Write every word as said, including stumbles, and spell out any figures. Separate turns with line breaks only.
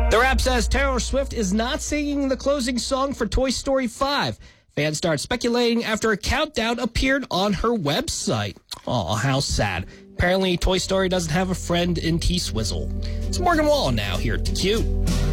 The Wrap says Taylor Swift is not singing the closing song for Toy Story five. Fans start speculating after a countdown appeared on her website. Aw, how sad. Apparently, Toy Story doesn't have a friend in T-Swizzle. It's Morgan Wallen now here at the Q.